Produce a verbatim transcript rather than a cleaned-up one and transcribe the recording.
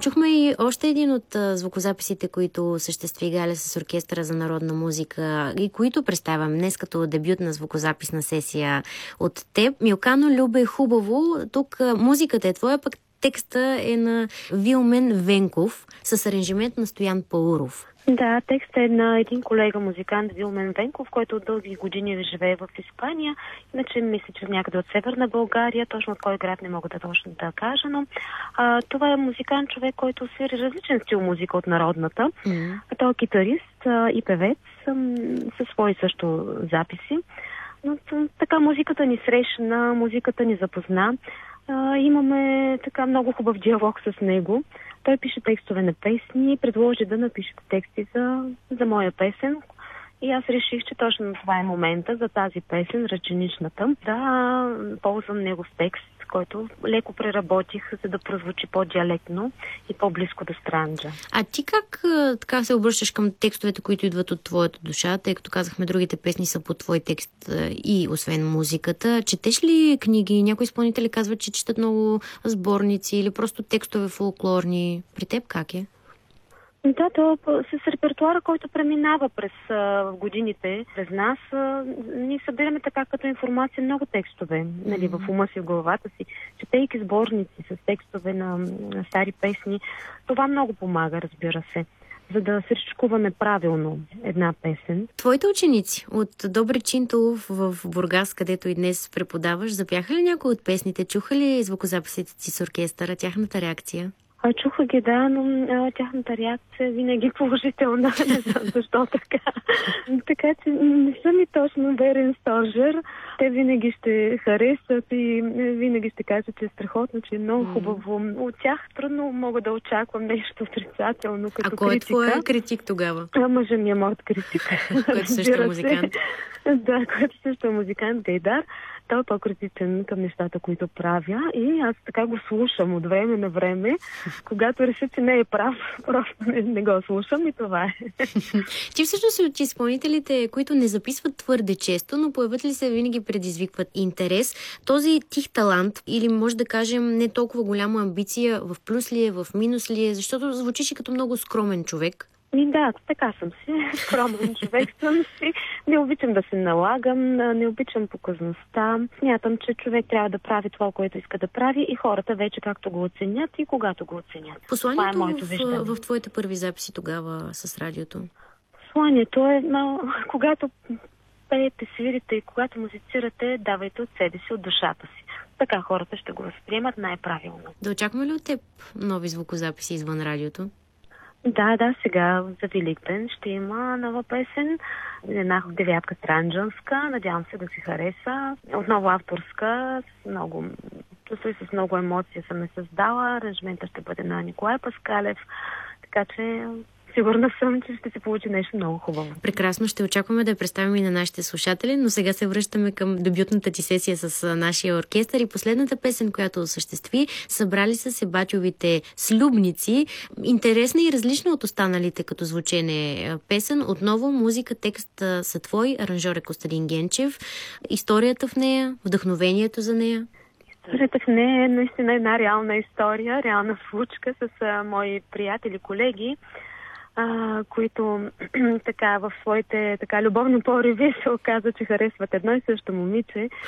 Чухме и още един от а, звукозаписите, които съществи Галя с Оркестъра за народна музика и които представям днес като дебютна звукозаписна сесия от теб. Милкано, любе, хубаво. Тук а, музиката е твоя, пък текста е на Вилмен Венков с аранжимент на Стоян Пауров. Да, текстът е на един колега музикант Вилмен Венков, който от дълги години живее в Испания. Иначе мисля, че някъде от Северна България, точно от кой град не мога да точно да кажа, но а, това е музикант, човек, който свири различен стил музика от народната. Mm-hmm. Той е китарист а, и певец а, със свои също записи. Но така музиката ни срещна, музиката ни запозна. А, имаме така много хубав диалог с него. Той пише текстове на песни, предложи да напишете тексти за, за моя песен. И аз реших, че точно това е момента за тази песен, Ръченичната, да ползвам негов текст, който леко преработих, за да прозвучи по-диалектно и по-близко до Странджа. А ти как така се обръщаш към текстовете, които идват от твоята душа, тъй като казахме, другите песни са по твой текст и освен музиката? Четеш ли книги? Някои изпълнители казват, че четат много сборници или просто текстове фолклорни. При теб как е? Да, то с репертуара, който преминава през а, годините, през нас, а, ние събираме така като информация много текстове, нали, в ума си, в главата си, четейки сборници с текстове на, на стари песни. Това много помага, разбира се, за да се шкуваме правилно една песен. Твоите ученици от Добри Чинтулов в Бургас, където и днес преподаваш, запяха ли някои от песните? Чуха ли звукозаписите си с оркестъра, тяхната реакция? А, чуха ги, да, но а, тяхната реакция винаги е положителна. Не знам защо така. Така че не съм и точно верен стожер. Те винаги ще харесат и винаги ще кажат, че е страхотно, че е много хубаво. От тях трудно мога да очаквам нещо отрицателно като критика. А кой е твоя критик тогава? А, мъжа ми е моят критик. Който също е музикант. Да, който също е музикант, Гайдар. Той е по-критичен към нещата, които правя и аз така го слушам от време на време. Когато реша, че не е прав, просто не, не го слушам и това е. Ти всъщност от изпълнителите, които не записват твърде често, но появят ли се, винаги предизвикват интерес. Този тих талант или може да кажем не толкова голяма амбиция, в плюс ли е, в минус ли е, защото звучиш и като много скромен човек. И да, така съм си. Скромен човек съм си. Не обичам да се налагам, не обичам показността. Смятам, че човек трябва да прави това, което иска да прави и хората вече както го оценят и когато го оценят. Посланието е в, в твоите първи записи тогава с радиото? Посланието е, но, когато пеете, свирите и когато музицирате, давайте от себе си, от душата си. Така хората ще го възприемат най-правилно. Да очакваме ли от теб нови звукозаписи извън радиото? Да, да, сега за Великден ще има нова песен. Една девятка странджанска. Надявам се да си хареса. Отново авторска. С много, с, с много емоция съм я създала. Аранжмента ще бъде на Николай Паскалев. Така че сигурна съм, че ще се получи нещо много хубаво. Прекрасно, ще очакваме да я представим и на нашите слушатели, но сега се връщаме към дебютната ти сесия с нашия оркестър и последната песен, която осъществи, събрали са се Батювите слюбници. Интересна и различна от останалите като звучене песен. Отново музика, текст са твой, аранжьор е Костадин Генчев. Историята в нея, вдъхновението за нея? Историята в нея е наистина една реална история, реална случка с а, мои приятели, колеги, А, които така в своите така любовни пориви се оказа, че харесват едно и също момиче